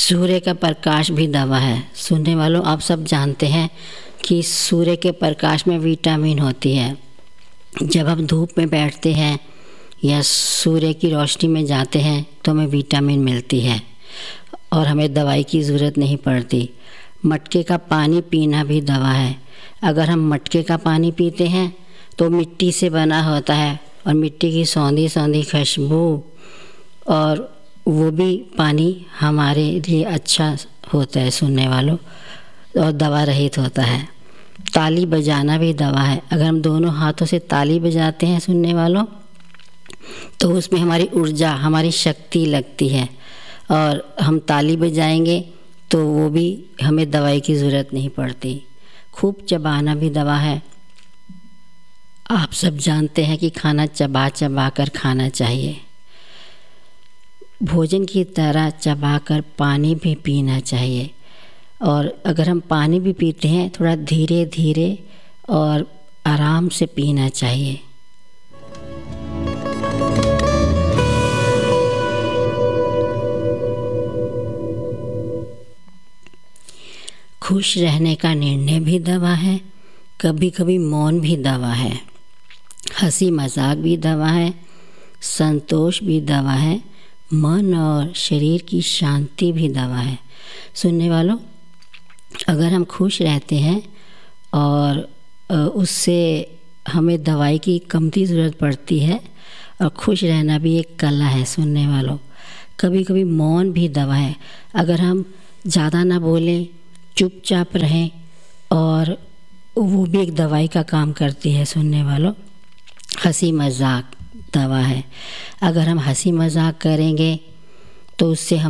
सूर्य का प्रकाश भी दवा है। सुनने वालों, आप सब जानते हैं कि सूर्य के प्रकाश में विटामिन होती है। जब हम धूप में बैठते हैं या सूर्य की रोशनी में जाते हैं तो हमें विटामिन मिलती है और हमें दवाई की ज़रूरत नहीं पड़ती। मटके का पानी पीना भी दवा है। अगर हम मटके का पानी पीते हैं तो मिट्टी से बना होता है और मिट्टी की सौंधी सौंधी खुशबू, और वो भी पानी हमारे लिए अच्छा होता है सुनने वालों, और दवा रहित होता है। ताली बजाना भी दवा है। अगर हम दोनों हाथों से ताली बजाते हैं सुनने वालों, तो उसमें हमारी ऊर्जा, हमारी शक्ति लगती है, और हम ताली बजाएंगे तो वो भी हमें दवाई की ज़रूरत नहीं पड़ती। खूब चबाना भी दवा है। आप सब जानते हैं कि खाना चबा चबा कर खाना चाहिए। भोजन की तरह चबाकर पानी भी पीना चाहिए, और अगर हम पानी भी पीते हैं थोड़ा धीरे धीरे और आराम से पीना चाहिए। खुश रहने का निर्णय भी दवा है। कभी कभी मौन भी दवा है। हंसी मजाक भी दवा है। संतोष भी दवा है। मन और शरीर की शांति भी दवा है। सुनने वालों, अगर हम खुश रहते हैं और उससे हमें दवाई की कमती ज़रूरत पड़ती है, और खुश रहना भी एक कला है सुनने वालों। कभी कभी मौन भी दवा है। अगर हम ज़्यादा ना बोलें, चुपचाप रहें, और वो भी एक दवाई का काम करती है सुनने वालों। हंसी मजाक दवा है। अगर हम हंसी मजाक करेंगे तो उससे हम